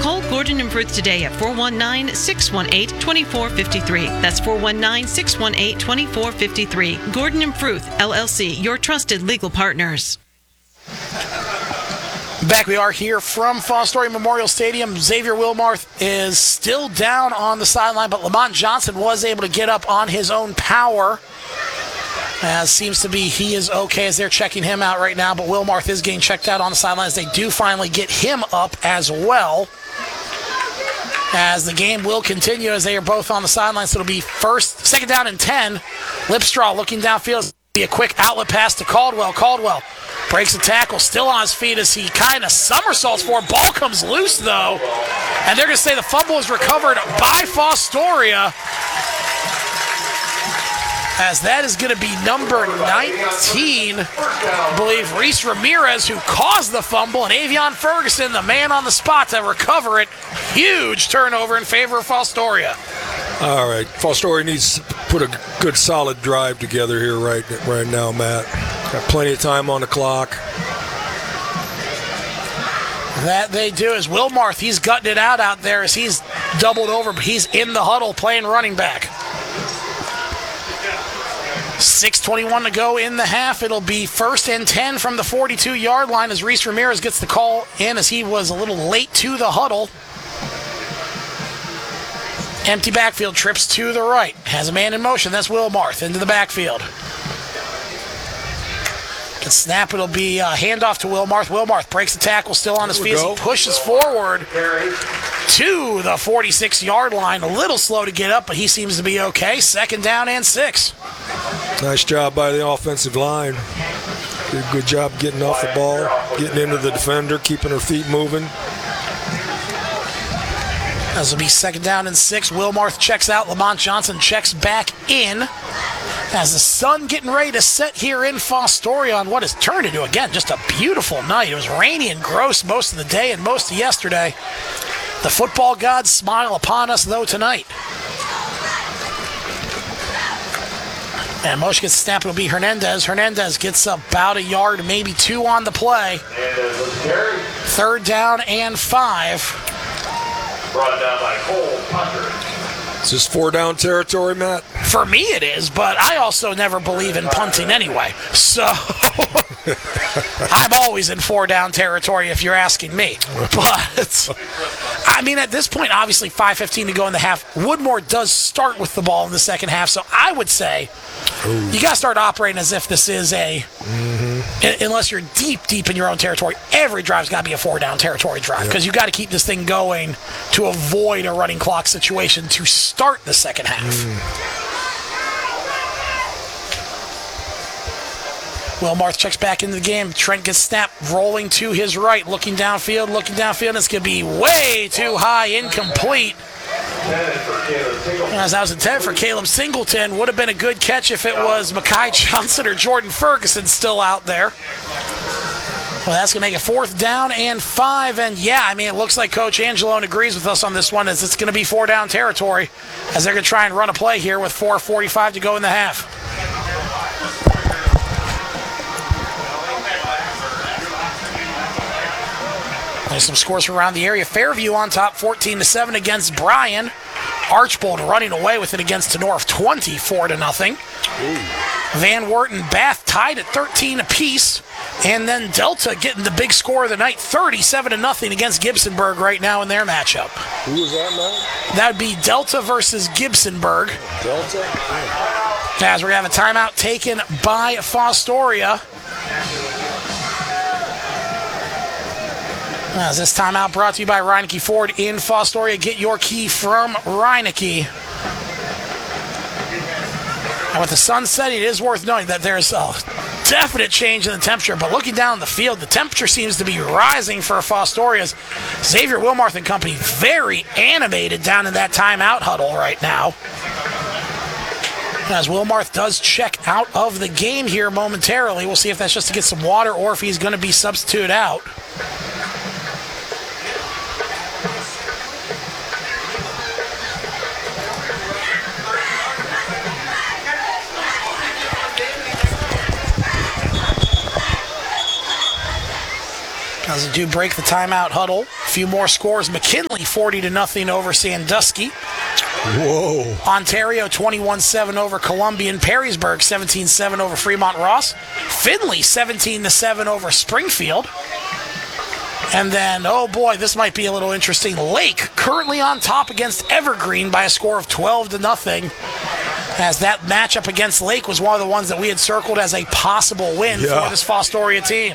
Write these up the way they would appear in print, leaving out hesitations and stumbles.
Call Gordon and Fruth today at 419-618-2453. That's 419-618-2453. Gordon and Fruth, LLC, your trusted legal partners. Back we are here from Fostoria Memorial Stadium. Xavier Wilmarth is still down on the sideline, but Lamont Johnson was able to get up on his own power. As seems to be he is okay as they're checking him out right now, but Wilmarth is getting checked out on the sidelines. They do finally get him up as well. As the game will continue as they are both on the sidelines. So it'll be second down and 10. Lipstraw looking downfield. Be a quick outlet pass to Caldwell. Caldwell breaks a tackle, still on his feet as he kind of somersaults for it. Ball comes loose though. And they're going to say the fumble is recovered by Fostoria. As that is going to be number 19, I believe, Reese Ramirez, who caused the fumble, and Avion Ferguson, the man on the spot to recover it. Huge turnover in favor of Fostoria. All right, Fostoria needs to put a good, solid drive together here right now, Matt. Got plenty of time on the clock. That they do. As Wilmarth, he's gutting it out there as he's doubled over, but he's in the huddle playing running back. 6:21 to go in the half. It'll be 1st and 10 from the 42-yard line as Reese Ramirez gets the call in as he was a little late to the huddle. Empty backfield, trips to the right. Has a man in motion. That's Wilmarth into the backfield. Can snap. It'll be a handoff to Wilmarth. Wilmarth breaks the tackle, still on his feet. He pushes forward to the 46-yard line. A little slow to get up, but he seems to be okay. 2nd down and 6. Nice job by the offensive line. Did a good job getting off the ball, getting into the defender, keeping her feet moving. This will be 2nd down and 6. Wilmarth checks out. Lamont Johnson checks back in. As the sun getting ready to set here in Fostoria on what has turned into, again, just a beautiful night. It was rainy and gross most of the day and most of yesterday. The football gods smile upon us, though, tonight. And motion gets snapped. It'll be Hernandez. Hernandez gets about a yard, maybe 2 on the play. 3rd down and 5. Brought down by Cole Hunter. Is this 4-down territory, Matt? For me it is, but I also never believe in punting anyway. So I'm always in 4-down territory if you're asking me. But, I mean, at this point, obviously 5:15 to go in the half. Woodmore does start with the ball in the second half, so I would say you got to start operating as if this is unless you're deep in your own territory, every drive's got to be a 4-down territory drive because you got to keep this thing going to avoid a running clock situation to start the second half. Wilmarth checks back into the game. Trent gets snapped, rolling to his right, looking downfield. It's going to be way too high, incomplete. As that was intended for Caleb Singleton. Would have been a good catch if it was Mekhi Johnson or Jordan Ferguson still out there. Well, that's going to make it 4th down and 5. And yeah, I mean, it looks like Coach Angelone agrees with us on this one as it's going to be 4-down territory as they're going to try and run a play here with 4:45 to go in the half. There's some scores from around the area. Fairview on top 14-7 against Bryan. Archbold running away with it against North 24-0. Van Wert and Bath tied at 13 apiece. And then Delta getting the big score of the night, 37-0 against Gibsonburg right now in their matchup. Who was that, man? That would be Delta versus Gibsonburg. Delta? As we're going to have a timeout taken by Fostoria. As this timeout brought to you by Reineke Ford in Fostoria. Get your key from Reineke. And with the sun setting, it is worth noting that there's a definite change in the temperature. But looking down the field, the temperature seems to be rising for Fostoria's. Xavier Wilmarth and company very animated down in that timeout huddle right now. As Wilmarth does check out of the game here momentarily. We'll see if that's just to get some water or if he's going to be substituted out. As they do break the timeout huddle, few more scores. McKinley 40-0 over Sandusky. Whoa. Ontario 21-7 over Columbian. Perrysburg 17-7 over Fremont Ross. Findlay 17-7 over Springfield. And then, oh boy, this might be a little interesting. Lake currently on top against Evergreen by a score of 12-0. As that matchup against Lake was one of the ones that we had circled as a possible win for this Fostoria team.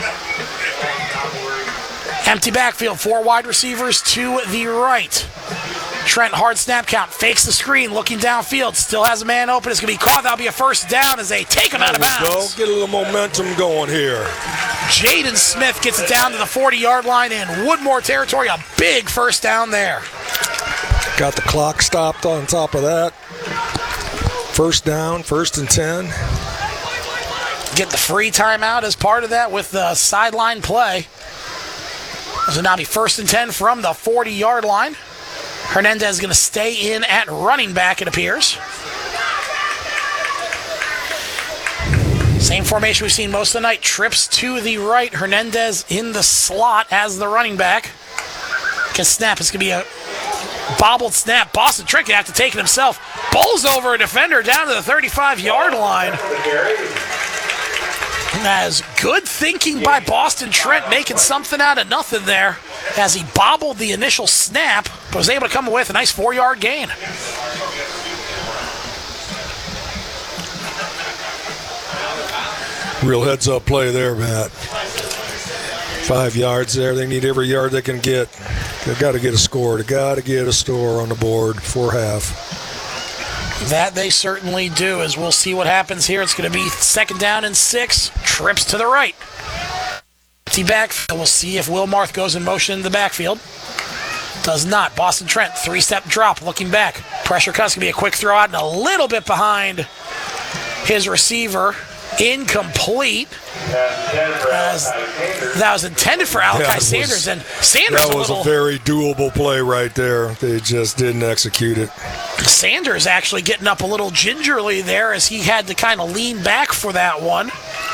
Empty backfield, 4 wide receivers to the right. Trent, hard snap count, fakes the screen, looking downfield, still has a man open. It's going to be caught. That'll be a first down as they take him out of bounds. Get a little momentum going here. Jaden Smith gets it down to the 40-yard line in Woodmore territory. A big first down there. Got the clock stopped on top of that. First down, 1st and 10. Get the free timeout as part of that with the sideline play. So now be 1st and 10 from the 40-yard line. Hernandez is going to stay in at running back, it appears. Same formation we've seen most of the night. Trips to the right. Hernandez in the slot as the running back. Can snap. It's going to be a bobbled snap. Boston Trent can have to take it himself. Bowls over a defender down to the 35-yard line. As good thinking by Boston Trent, making something out of nothing there as he bobbled the initial snap, but was able to come away with a nice 4-yard gain. Real heads-up play there, Matt. 5 yards there. They need every yard they can get. They've got to get a score. They've got to get a score on the board for half. That they certainly do, as we'll see what happens here. It's going to be 2nd down and 6. Trips to the right. Empty backfield. We'll see if Wilmarth goes in motion in the backfield. Does not. Boston Trent, 3-step drop, looking back. Pressure cut's going to be a quick throw out and a little bit behind his receiver. Incomplete. As that was intended for Alakai Sanders, and Sanders that was a very doable play right there. They just didn't execute it. Sanders actually getting up a little gingerly there as he had to kind of lean back for that one.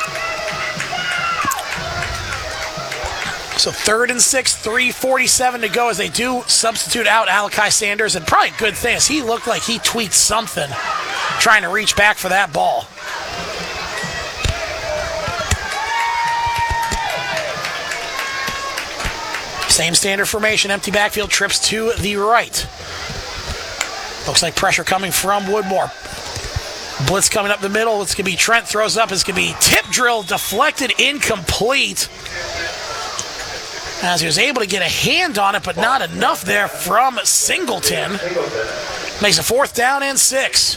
So 3rd and 6, 3:47 to go as they do substitute out Alakai Sanders, and probably a good thing as he looked like he tweaked something trying to reach back for that ball. Same standard formation, empty backfield, trips to the right. Looks like pressure coming from Woodmore. Blitz coming up the middle. It's going to be Trent throws up. It's going to be tip drill, deflected, incomplete. As he was able to get a hand on it, but not enough there from Singleton. Makes a 4th down and 6.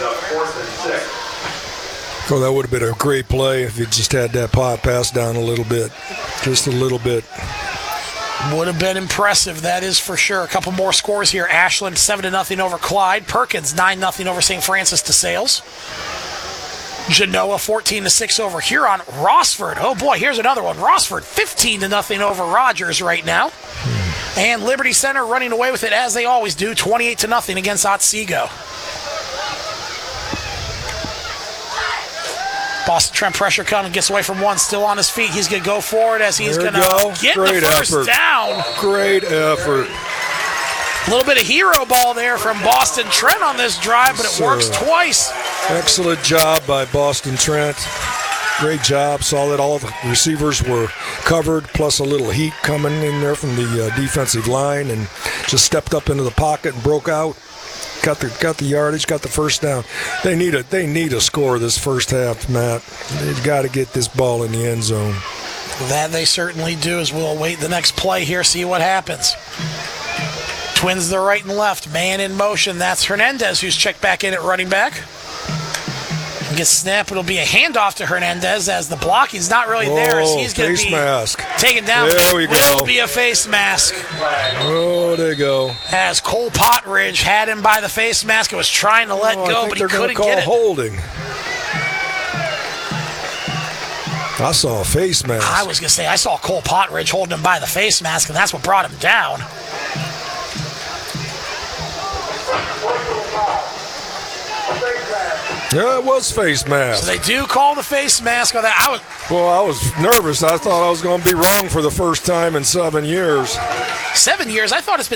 Oh, that would have been a great play if you just had that pass down a little bit. Just a little bit. Would have been impressive, that is for sure. A couple more scores here. Ashland 7-0 over Clyde. Perkins 9-0 over St. Francis de Sales. Genoa 14-6 over Huron. Rossford, oh boy, here's another one. Rossford 15-0 over Rogers right now. And Liberty Center running away with it as they always do, 28-0 against Otsego. Boston Trent pressure coming, gets away from one, still on his feet. He's going to go forward as he's going to get the first down. Great effort. A little bit of hero ball there from Boston Trent on this drive, but it works twice. Excellent job by Boston Trent. Great job. Saw that all the receivers were covered, plus a little heat coming in there from the defensive line, and just stepped up into the pocket and broke out. Got the yardage, got the first down. They need a score this first half, Matt. They've got to get this ball in the end zone. That they certainly do, as we'll await the next play here, see what happens. Twins to the right and left, man in motion. That's Hernandez who's checked back in at running back. Gets snapped. It'll be a handoff to Hernandez as the blocking's not really there as he's going to be taken down. There we go. Will be a face mask. Oh, there you go. As Cole Potridge had him by the face mask and was trying to let go, but he couldn't get it. Holding. I saw a face mask. I was going to say, I saw Cole Potridge holding him by the face mask, and that's what brought him down. Yeah, it was face mask. So they do call the face mask on that. I was nervous. I thought I was going to be wrong for the first time in 7 years. 7 years? I thought it's been